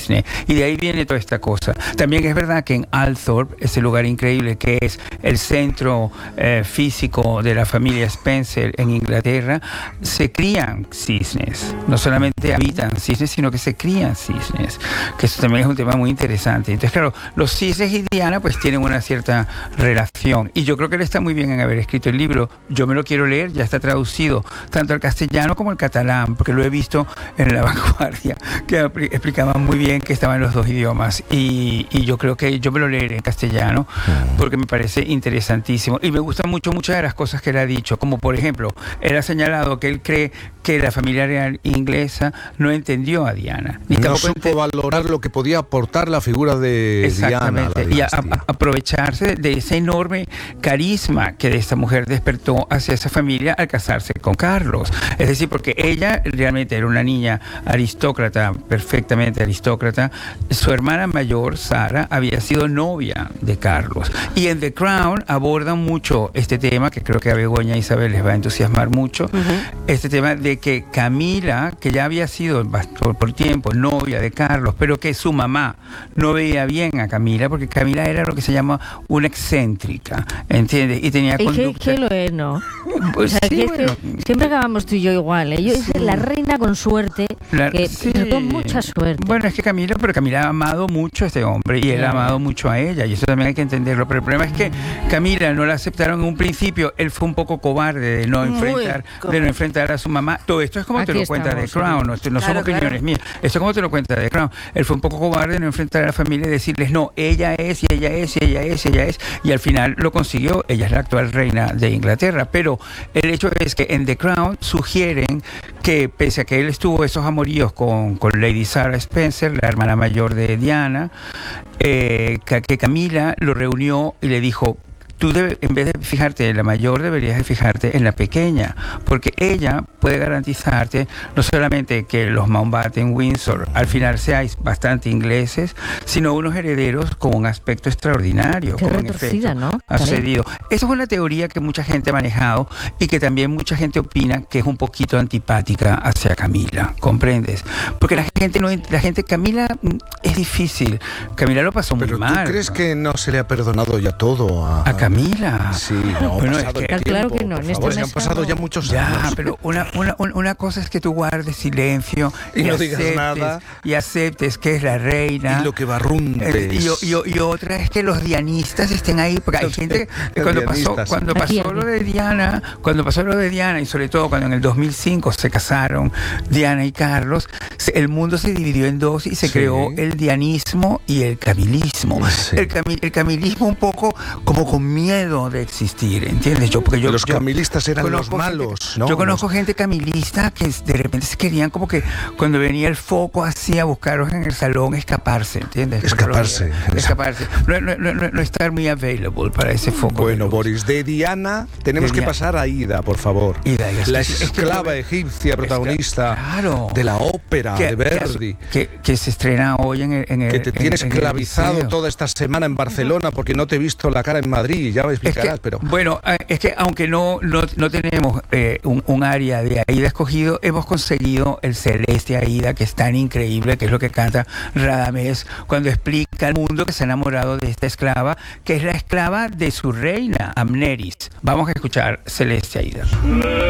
cisne. Y de ahí viene toda esta cosa. También es verdad que en Althorpe, ese lugar increíble que es el centro físico de la familia Spencer en Inglaterra, se crían cisnes. No solamente habitan cisnes, sino que se crían cisnes. Que eso también es un tema muy interesante. Entonces, claro, los cisnes y Diana pues tienen una cierta relación. Y yo creo que él está muy bien en haber escrito el libro. Yo me lo quiero leer, ya está traducido tanto al castellano como al catalán, porque lo he visto en La Vanguardia, que explicaban muy bien que estaban los dos idiomas. Y yo creo que yo me lo leeré en castellano, porque me parece interesantísimo. Y me gustan muchas de las cosas que él ha dicho, como por ejemplo, él ha señalado que él cree que la familia real inglesa no entendió a Diana. Ni no supo valorar lo que podía aportar la figura de Diana. Y aprovecharse de ese enorme carisma que esta mujer despertó hacia esa familia al casarse con Carlos. Es decir, porque ella realmente era una niña aristócrata, perfectamente aristócrata. Su hermana mayor, Sara, había sido novia de Carlos. Y en The Crown abordan mucho este tema, que creo que a Begoña e Isabel les va a entusiasmar mucho, este tema de que Camila, que ya había sido por tiempo novia de Carlos, pero que su mamá no veía bien a Camila, porque Camila era lo que se llama una excéntrica, ¿entiendes? Y tenía conducta... ¿Qué lo es, no? Pues o sea, sí, que siempre acabamos tú y yo igual, ¿eh? Yo es la reina con suerte, con mucha suerte. Bueno, es que Camila ha amado mucho a este hombre y él ha amado mucho a ella, y eso también hay que entenderlo. Pero el problema es que Camila no la aceptaron en un principio. Él fue un poco cobarde de no enfrentar a su mamá. Todo esto es como te lo cuenta The Crown, no son opiniones mías. Esto es como te lo cuenta The Crown. Él fue un poco cobarde de no enfrentar a la familia y decirles, no, ella es, y ella es, y ella es, y ella es. Y al final lo consiguió. Ella es la actual reina de Inglaterra. Pero el hecho es que en The Crown sugieren que, pese a que él estuvo esos amoríos con Lady Sarah Spencer, la hermana mayor de Diana, que Camila lo reunió y le dijo, tú en vez de fijarte en la mayor, deberías de fijarte en la pequeña, porque ella puede garantizarte no solamente que los Mountbatten Windsor al final seáis bastante ingleses, sino unos herederos con un aspecto extraordinario. Qué retorcida, ¿no? Ha sucedido. Esa es una teoría que mucha gente ha manejado y que también mucha gente opina que es un poquito antipática hacia Camila, ¿comprendes? Porque Camila es difícil. Camila lo pasó muy mal. ¿Pero tú crees que no se le ha perdonado ya todo a Camila? Sí, no, bueno, claro que no. Se han pasado ya muchos años. Pero una cosa es que tú guardes silencio y no digas nada y aceptes que es la reina y lo que barruntes. Y otra es que los dianistas estén ahí, porque hay gente que cuando pasó lo de Diana, y sobre todo cuando en el 2005 se casaron Diana y Carlos, el mundo se dividió en dos y se creó el dianismo y el camilismo. El camilismo un poco como con miedo de existir, ¿entiendes? Los camilistas eran los malos, ¿no? Yo conozco gente camilista que de repente se querían como que cuando venía el foco así a buscarlos en el salón, escaparse, ¿entiendes? Escaparse. No estar muy available para ese foco. Bueno, Boris, de Diana tenemos que pasar a Ida, por favor. Ida, la esclava egipcia protagonista de la ópera de Verdi. Que se estrena hoy en el que te tiene esclavizado toda esta semana en Barcelona porque no te he visto la cara en Madrid, ya me explicarás, pero... Bueno, es que aunque no tenemos un área de Aida escogido, hemos conseguido el Celeste Aida, que es tan increíble, que es lo que canta Radamés cuando explica al mundo que se ha enamorado de esta esclava, que es la esclava de su reina, Amneris. Vamos a escuchar Celeste Aida.